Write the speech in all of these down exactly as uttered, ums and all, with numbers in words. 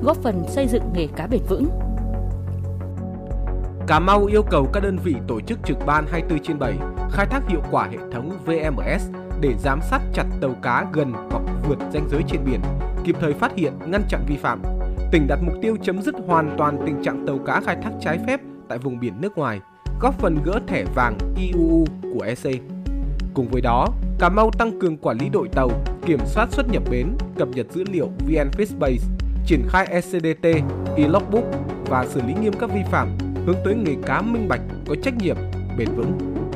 góp phần xây dựng nghề cá bền vững. Cà Mau yêu cầu các đơn vị tổ chức trực ban hai mươi tư trên bảy, khai thác hiệu quả hệ thống vê em ét để giám sát chặt tàu cá gần hoặc vượt ranh giới trên biển, kịp thời phát hiện, ngăn chặn vi phạm. Tỉnh đặt mục tiêu chấm dứt hoàn toàn tình trạng tàu cá khai thác trái phép tại vùng biển nước ngoài, góp phần gỡ thẻ vàng i u u của e xê. Cùng với đó, Cà Mau tăng cường quản lý đội tàu, kiểm soát xuất nhập bến, cập nhật dữ liệu vê en Fishbase, triển khai e xê đê tê, e-logbook và xử lý nghiêm các vi phạm, hướng tới nghề cá minh bạch, có trách nhiệm, bền vững.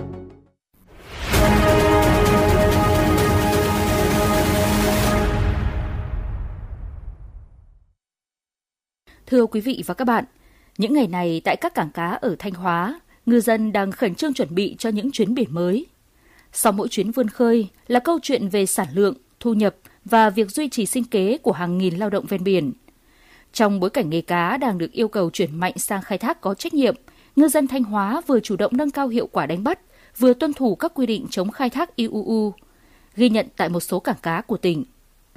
Thưa quý vị và các bạn, những ngày này tại các cảng cá ở Thanh Hóa, ngư dân đang khẩn trương chuẩn bị cho những chuyến biển mới. Sau mỗi chuyến vươn khơi là câu chuyện về sản lượng, thu nhập và việc duy trì sinh kế của hàng nghìn lao động ven biển. Trong bối cảnh nghề cá đang được yêu cầu chuyển mạnh sang khai thác có trách nhiệm, ngư dân Thanh Hóa vừa chủ động nâng cao hiệu quả đánh bắt, vừa tuân thủ các quy định chống khai thác i u u, ghi nhận tại một số cảng cá của tỉnh.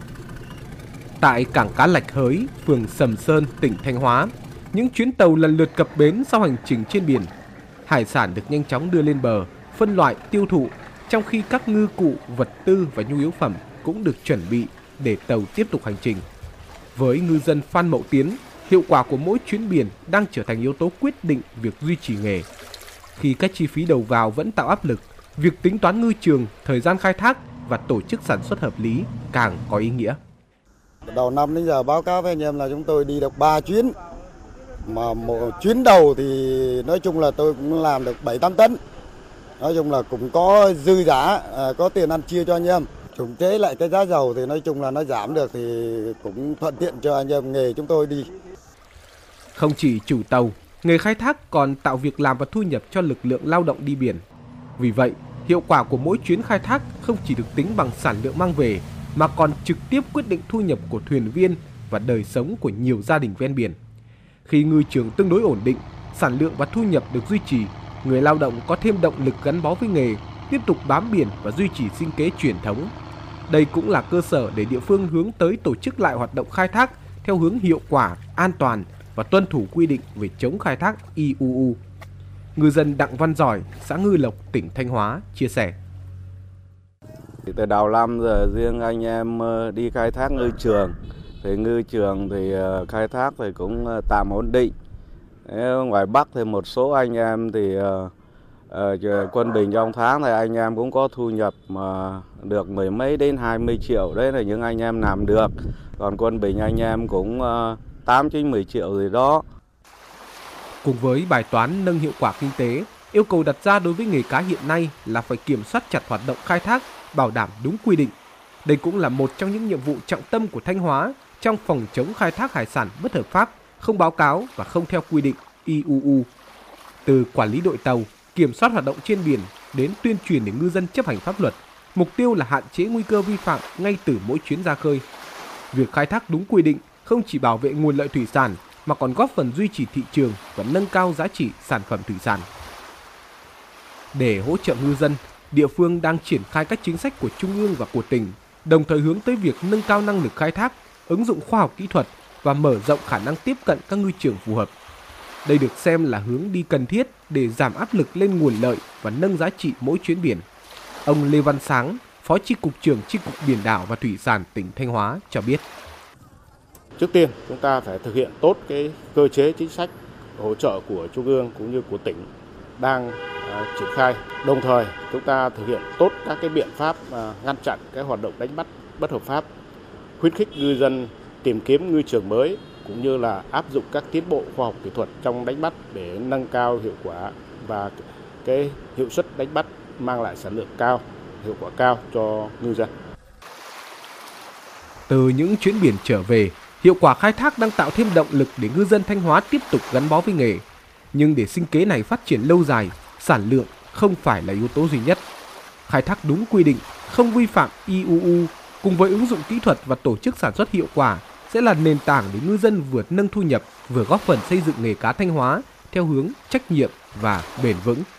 Tại cảng cá Lạch Hới, phường Sầm Sơn, tỉnh Thanh Hóa, những chuyến tàu lần lượt cập bến sau hành trình trên biển. Hải sản được nhanh chóng đưa lên bờ, phân loại, tiêu thụ, trong khi các ngư cụ, vật tư và nhu yếu phẩm cũng được chuẩn bị để tàu tiếp tục hành trình. Với ngư dân Phan Mậu Tiến, hiệu quả của mỗi chuyến biển đang trở thành yếu tố quyết định việc duy trì nghề. Khi các chi phí đầu vào vẫn tạo áp lực, việc tính toán ngư trường, thời gian khai thác và tổ chức sản xuất hợp lý càng có ý nghĩa. Đầu năm đến giờ báo cáo với anh em là chúng tôi đi được ba chuyến. Mà một chuyến đầu thì nói chung là tôi cũng làm được bảy tám tấn. Nói chung là cũng có dư giả, có tiền ăn chia cho anh em. Trùng chế lại cái giá dầu thì nói chung là nó giảm được thì cũng thuận tiện cho anh em nghề chúng tôi đi. Không chỉ chủ tàu, nghề khai thác còn tạo việc làm và thu nhập cho lực lượng lao động đi biển. Vì vậy, hiệu quả của mỗi chuyến khai thác không chỉ được tính bằng sản lượng mang về, mà còn trực tiếp quyết định thu nhập của thuyền viên và đời sống của nhiều gia đình ven biển. Khi ngư trường tương đối ổn định, sản lượng và thu nhập được duy trì, người lao động có thêm động lực gắn bó với nghề, tiếp tục bám biển và duy trì sinh kế truyền thống. Đây cũng là cơ sở để địa phương hướng tới tổ chức lại hoạt động khai thác theo hướng hiệu quả, an toàn và tuân thủ quy định về chống khai thác i u u. Ngư dân Đặng Văn Giỏi, xã Ngư Lộc, tỉnh Thanh Hóa chia sẻ. Từ đầu năm giờ riêng anh em đi khai thác ngư trường, thì ngư trường thì khai thác thì cũng tạm ổn định. Ngoài Bắc thì một số anh em thì uh, quân bình trong tháng thì anh em cũng có thu nhập mà được mười mấy đến hai mươi triệu, đấy là những anh em làm được. Còn quân bình anh em cũng uh, tám chín mười triệu gì đó. Cùng với bài toán nâng hiệu quả kinh tế, yêu cầu đặt ra đối với nghề cá hiện nay là phải kiểm soát chặt hoạt động khai thác, bảo đảm đúng quy định. Đây cũng là một trong những nhiệm vụ trọng tâm của Thanh Hóa trong phòng chống khai thác hải sản bất hợp pháp, không báo cáo và không theo quy định i u u. Từ quản lý đội tàu, kiểm soát hoạt động trên biển đến tuyên truyền để ngư dân chấp hành pháp luật, mục tiêu là hạn chế nguy cơ vi phạm ngay từ mỗi chuyến ra khơi. Việc khai thác đúng quy định không chỉ bảo vệ nguồn lợi thủy sản mà còn góp phần duy trì thị trường và nâng cao giá trị sản phẩm thủy sản. Để hỗ trợ ngư dân, địa phương đang triển khai các chính sách của Trung ương và của tỉnh, đồng thời hướng tới việc nâng cao năng lực khai thác, ứng dụng khoa học kỹ thuật và mở rộng khả năng tiếp cận các ngư trường phù hợp. Đây được xem là hướng đi cần thiết để giảm áp lực lên nguồn lợi và nâng giá trị mỗi chuyến biển. Ông Lê Văn Sáng, Phó Chi cục trưởng Chi cục Biển đảo và Thủy sản tỉnh Thanh Hóa cho biết. Trước tiên, chúng ta phải thực hiện tốt cái cơ chế chính sách hỗ trợ của Trung ương cũng như của tỉnh đang uh, triển khai. Đồng thời, chúng ta thực hiện tốt các cái biện pháp uh, ngăn chặn cái hoạt động đánh bắt bất hợp pháp, khuyến khích ngư dân tìm kiếm ngư trường mới cũng như là áp dụng các tiến bộ khoa học kỹ thuật trong đánh bắt để nâng cao hiệu quả và cái hiệu suất đánh bắt mang lại sản lượng cao, hiệu quả cao cho ngư dân. Từ những chuyến biển trở về, hiệu quả khai thác đang tạo thêm động lực để ngư dân Thanh Hóa tiếp tục gắn bó với nghề. Nhưng để sinh kế này phát triển lâu dài, sản lượng không phải là yếu tố duy nhất. Khai thác đúng quy định, không vi phạm i u u cùng với ứng dụng kỹ thuật và tổ chức sản xuất hiệu quả sẽ là nền tảng để ngư dân vừa nâng thu nhập, vừa góp phần xây dựng nghề cá Thanh Hóa theo hướng trách nhiệm và bền vững.